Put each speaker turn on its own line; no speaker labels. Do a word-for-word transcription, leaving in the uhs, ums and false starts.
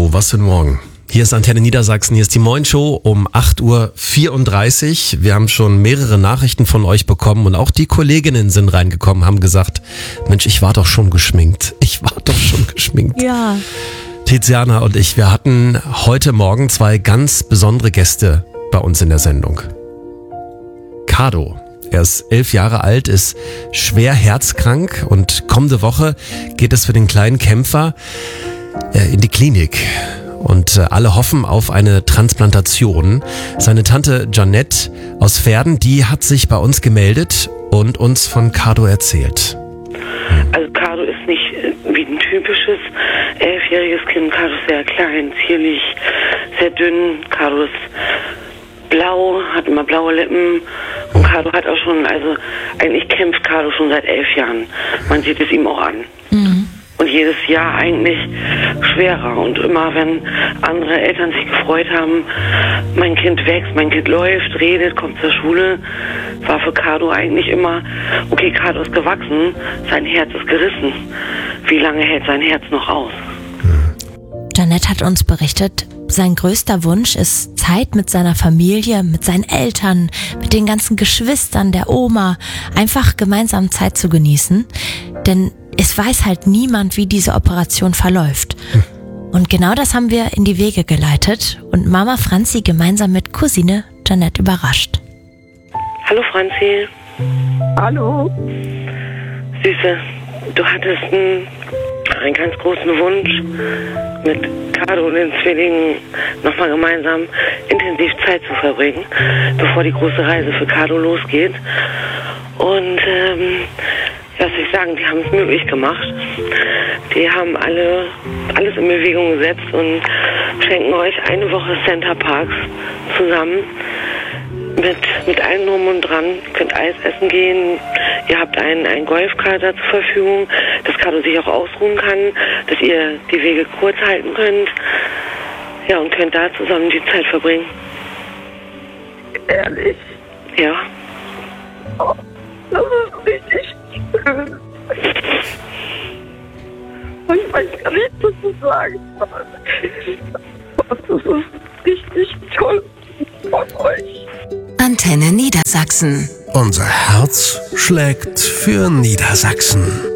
Show, was für ein Morgen. Hier ist Antenne Niedersachsen, hier ist die Moin Show um acht Uhr vierunddreißig. Wir haben schon mehrere Nachrichten von euch bekommen und auch die Kolleginnen sind reingekommen, haben gesagt, Mensch, ich war doch schon geschminkt. Ich war doch schon geschminkt.
Ja.
Tiziana und ich, wir hatten heute Morgen zwei ganz besondere Gäste bei uns in der Sendung. Kado. Er ist elf Jahre alt, ist schwer herzkrank und kommende Woche geht es für den kleinen Kämpfer äh, in die Klinik. Und äh, alle hoffen auf eine Transplantation. Seine Tante Janette aus Verden, die hat sich bei uns gemeldet und uns von Kado erzählt.
Hm. Also Kado ist nicht äh, wie ein typisches elfjähriges Kind. Kado ist sehr klein, zierlich, sehr dünn. Kado ist blau, hat immer blaue Lippen. Und Kado hat auch schon, also eigentlich kämpft Kado schon seit elf Jahren. Man sieht es ihm auch an. Mhm. Und jedes Jahr eigentlich schwerer. Und immer, wenn andere Eltern sich gefreut haben, mein Kind wächst, mein Kind läuft, redet, kommt zur Schule, war für Kado eigentlich immer, okay, Kado ist gewachsen, sein Herz ist gerissen. Wie lange hält sein Herz noch aus?
Janette hat uns berichtet, sein größter Wunsch ist Zeit mit seiner Familie, mit seinen Eltern, mit den ganzen Geschwistern, der Oma, einfach gemeinsam Zeit zu genießen. Denn es weiß halt niemand, wie diese Operation verläuft. Und genau das haben wir in die Wege geleitet und Mama Franzi gemeinsam mit Cousine Janette überrascht.
Hallo Franzi.
Hallo.
Süße, du hattest einen, einen ganz großen Wunsch, mit Kado und den Zwillingen nochmal gemeinsam intensiv Zeit zu verbringen, bevor die große Reise für Kado losgeht. Und ähm, was soll ich sagen, die haben es möglich gemacht. Die haben alle alles in Bewegung gesetzt und schenken euch eine Woche Center Parks zusammen mit, mit allem drum und dran. Ihr könnt Eis essen gehen, ihr habt einen, einen Golfkader zur Verfügung, dass Kado sich auch ausruhen kann, dass ihr die Wege kurz halten könnt. Ja, und könnt da zusammen die Zeit verbringen.
Ehrlich?
Ja.
Oh, das ist richtig schön. Ich weiß gar nicht, was zu sagen soll. Das ist richtig toll von euch.
Antenne Niedersachsen.
Unser Herz schlägt für Niedersachsen.